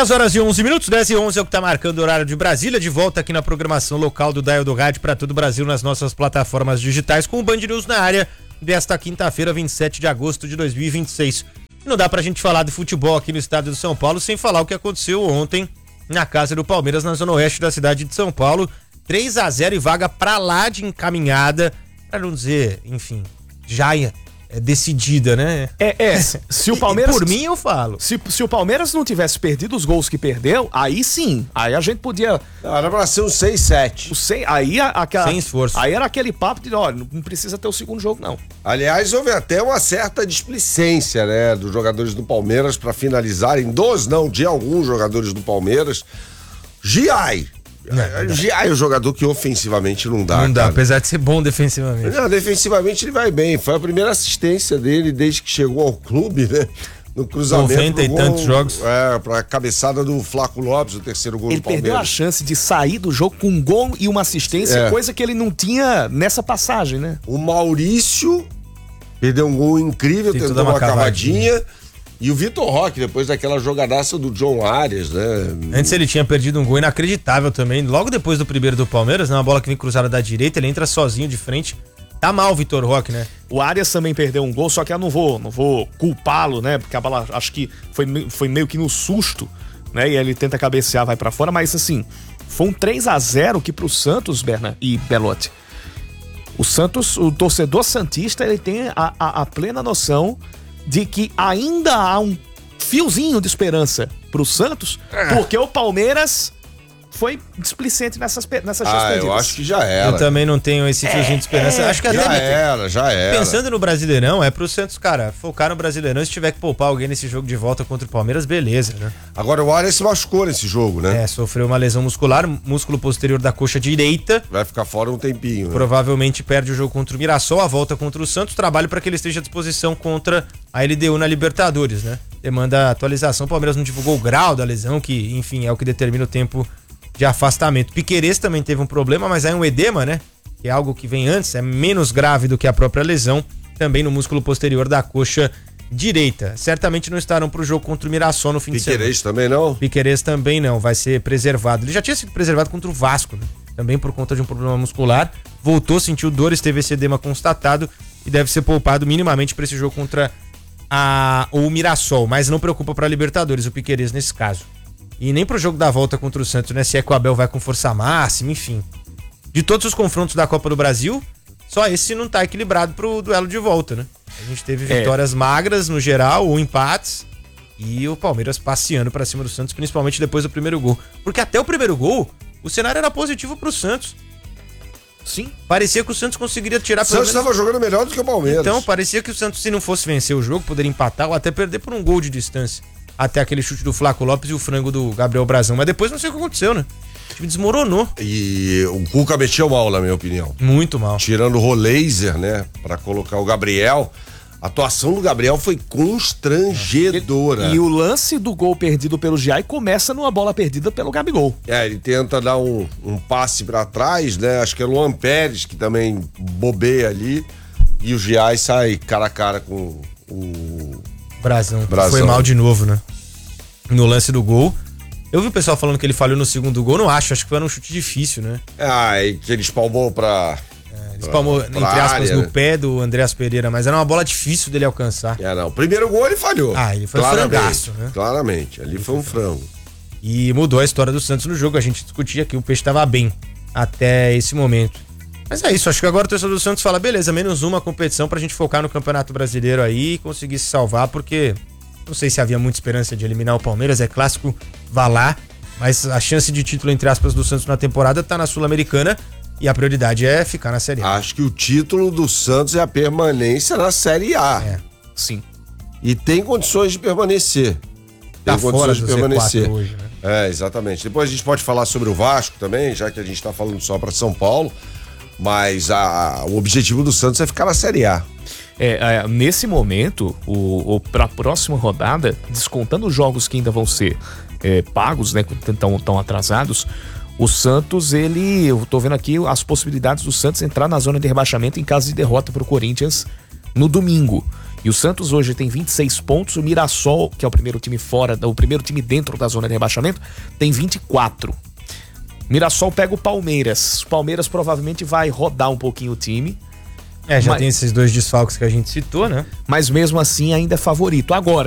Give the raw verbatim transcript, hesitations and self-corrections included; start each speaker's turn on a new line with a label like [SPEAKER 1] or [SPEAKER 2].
[SPEAKER 1] dez horas e onze minutos, dez e onze é o que tá marcando o horário de Brasília, de volta aqui na programação local do Dial do Rádio para todo o Brasil nas nossas plataformas digitais com o Band News na área desta quinta-feira, vinte e sete de agosto de dois mil e vinte e seis. Não dá pra gente falar de futebol aqui no estado de São Paulo sem falar o que aconteceu ontem na casa do Palmeiras, na zona oeste da cidade de São Paulo. três a zero e vaga pra lá de encaminhada, pra não dizer, enfim, já é decidida, né?
[SPEAKER 2] É, é. Se o Palmeiras.
[SPEAKER 1] E por mim eu falo.
[SPEAKER 2] Se, se o Palmeiras não tivesse perdido os gols que perdeu, aí sim. Aí a gente podia.
[SPEAKER 3] Não, era pra ser um seis sete.
[SPEAKER 2] O seis, aí a, a,
[SPEAKER 1] Sem esforço.
[SPEAKER 2] Aí era aquele papo de, olha, não precisa ter o segundo jogo, não.
[SPEAKER 3] Aliás, houve até uma certa displicência, né, dos jogadores do Palmeiras pra finalizarem, dos não, de alguns jogadores do Palmeiras. Giai. Giai é o jogador que ofensivamente não dá.
[SPEAKER 1] Não dá,
[SPEAKER 3] cara.
[SPEAKER 1] apesar de ser bom defensivamente.
[SPEAKER 3] Não, defensivamente ele vai bem. Foi a primeira assistência dele desde que chegou ao clube, né? No cruzamento.
[SPEAKER 1] noventa e tantos jogos.
[SPEAKER 3] É, pra cabeçada do Flaco Lopes, o terceiro gol
[SPEAKER 2] ele
[SPEAKER 3] do Palmeiras.
[SPEAKER 2] Ele perdeu a chance de sair do jogo com um gol e uma assistência,
[SPEAKER 3] É.
[SPEAKER 2] coisa que ele não tinha nessa passagem, né?
[SPEAKER 3] O Maurício perdeu um gol incrível,
[SPEAKER 1] Tentou
[SPEAKER 3] tentou
[SPEAKER 1] dar uma
[SPEAKER 3] uma cavadinha.
[SPEAKER 1] cavadinha.
[SPEAKER 3] E o Vitor Roque, depois daquela jogadaça do John Arias, né?
[SPEAKER 1] Antes ele tinha perdido um gol inacreditável também. Logo depois do primeiro do Palmeiras, né, uma bola que vem cruzada da direita, ele entra sozinho de frente. Tá mal o Vitor Roque, né?
[SPEAKER 2] O Arias também perdeu um gol, só que eu não vou, não vou culpá-lo, né? Porque a bola, acho que foi, foi meio que no susto, né? E ele tenta cabecear, vai pra fora, mas assim, foi um três a zero que pro Santos, Berna e Belotti. O Santos, o torcedor santista, ele tem a, a, a plena noção de que ainda há um fiozinho de esperança pro Santos, porque o Palmeiras foi displicente nessas, nessas chances
[SPEAKER 3] Ah,
[SPEAKER 2] perdidas.
[SPEAKER 3] eu acho que já era.
[SPEAKER 1] Eu também não tenho esse fiozinho de esperança.
[SPEAKER 2] é,
[SPEAKER 1] Acho que até
[SPEAKER 3] Já era, já era.
[SPEAKER 1] pensando no Brasileirão, é pro Santos, cara, focar no Brasileirão. Se tiver que poupar alguém nesse jogo de volta contra o Palmeiras, beleza, né?
[SPEAKER 3] Agora o Arias se machucou nesse jogo, né?
[SPEAKER 1] É, sofreu uma lesão muscular, músculo posterior da coxa direita.
[SPEAKER 3] Vai ficar fora um tempinho, né?
[SPEAKER 1] Provavelmente perde o jogo contra o Mirassol, a volta contra o Santos, trabalho para que ele esteja à disposição contra a L D U na Libertadores, né? Demanda atualização, o Palmeiras não divulgou o grau da lesão, que, enfim, é o que determina o tempo de afastamento. Piquerez também teve um problema, mas aí um edema, né? Que é algo que vem antes, é menos grave do que a própria lesão, também no músculo posterior da coxa direita. Certamente não estarão pro jogo contra o Mirassol no fim
[SPEAKER 3] Piquerez
[SPEAKER 1] de semana.
[SPEAKER 3] também não?
[SPEAKER 1] Piquerez também não, vai ser preservado. Ele já tinha sido preservado contra o Vasco, né? Também por conta de um problema muscular. Voltou, sentiu dores, teve esse edema constatado e deve ser poupado minimamente para esse jogo contra a, o Mirassol. Mas não preocupa para a Libertadores, o Piquerez nesse caso. E nem pro jogo da volta contra o Santos, né? Se é que o Abel vai com força máxima, enfim. De todos os confrontos da Copa do Brasil, só esse não tá equilibrado pro duelo de volta, né? A gente teve vitórias é. magras no geral, ou empates, e o Palmeiras passeando pra cima do Santos, principalmente depois do primeiro gol. Porque até o primeiro gol, o cenário era positivo pro Santos. Sim. Parecia que o Santos conseguiria tirar...
[SPEAKER 3] O Santos estava menos... jogando melhor do que o Palmeiras.
[SPEAKER 1] Então, parecia que o Santos, se não fosse vencer o jogo, poderia empatar ou até perder por um gol de distância. Até aquele chute do Flaco Lopes e o frango do Gabriel Brazão. Mas depois não sei o que aconteceu, né? O time desmoronou.
[SPEAKER 3] E o Cuca mexeu mal, na minha opinião.
[SPEAKER 1] Muito mal.
[SPEAKER 3] Tirando o Roleiser, né? Pra colocar o Gabriel. A atuação do Gabriel foi constrangedora.
[SPEAKER 2] E, e o lance do gol perdido pelo Giai começa numa bola perdida pelo Gabigol.
[SPEAKER 3] É, ele tenta dar um, um passe pra trás, né? Acho que é o Luan Pérez que também bobeia ali. E o Giai sai cara a cara com o...
[SPEAKER 1] Brazão.
[SPEAKER 3] Brazão.
[SPEAKER 1] Foi mal de novo, né? No lance do gol. Eu vi o pessoal falando que ele falhou no segundo gol, não acho, acho que foi um chute difícil, né?
[SPEAKER 3] Ah, e que ele espalmou pra...
[SPEAKER 1] É, ele espalmou, pra, entre aspas, área, no né? pé do Andreas Pereira, mas era uma bola difícil dele alcançar.
[SPEAKER 3] É, não. O primeiro gol ele falhou.
[SPEAKER 1] Ah, ele foi um frangaço, né?
[SPEAKER 3] Claramente, ali foi um frango.
[SPEAKER 1] E mudou a história do Santos no jogo, a gente discutia que o Peixe estava bem até esse momento. Mas é isso, acho que agora o torcedor do Santos fala, beleza, menos uma competição pra gente focar no Campeonato Brasileiro aí e conseguir se salvar, porque não sei se havia muita esperança de eliminar o Palmeiras, é clássico, vá lá, mas a chance de título, entre aspas, do Santos na temporada tá na Sul-Americana e a prioridade é ficar na Série A.
[SPEAKER 3] Acho que o título do Santos é a permanência na Série A.
[SPEAKER 1] É, sim.
[SPEAKER 3] E tem condições de permanecer. Tem
[SPEAKER 1] tá
[SPEAKER 3] condições
[SPEAKER 1] fora
[SPEAKER 3] de
[SPEAKER 1] do
[SPEAKER 3] permanecer.
[SPEAKER 1] Z quatro hoje,
[SPEAKER 3] né? É, exatamente. Depois a gente pode falar sobre o Vasco também, já que a gente tá falando só pra São Paulo. Mas a, o objetivo do Santos é ficar na Série A.
[SPEAKER 2] É, é, nesse momento, o, o, para a próxima rodada, descontando os jogos que ainda vão ser é, pagos, né, que estão atrasados, o Santos, ele, eu tô vendo aqui as possibilidades do Santos entrar na zona de rebaixamento em caso de derrota para o Corinthians no domingo. E o Santos hoje tem vinte e seis pontos, o Mirassol, que é o primeiro time fora, o primeiro time dentro da zona de rebaixamento, tem vinte e quatro. Mirassol pega o Palmeiras. O Palmeiras provavelmente vai rodar um pouquinho o time.
[SPEAKER 1] É, já
[SPEAKER 2] mas,
[SPEAKER 1] tem esses dois desfalques que a gente citou, né?
[SPEAKER 2] Mas mesmo assim ainda é favorito. Agora,